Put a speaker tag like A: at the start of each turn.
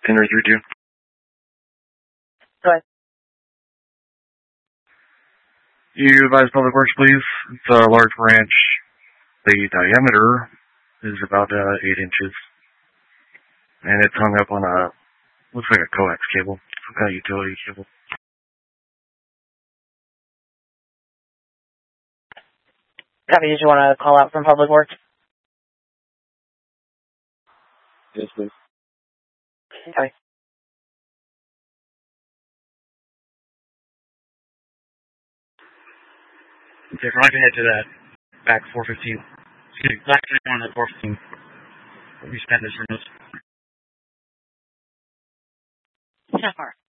A: Henry 32.
B: Go ahead.
A: You advise Public Works, please. It's a large branch. The diameter is about 8 inches. And it's hung up on looks like a coax cable. Some kind of utility cable.
B: Copy, did you want to call out from Public Works?
A: Yes, please.
B: Okay.
C: Okay, we're not going to head to that back 415. Excuse me, back on that 415. We spent this room.
B: Sure.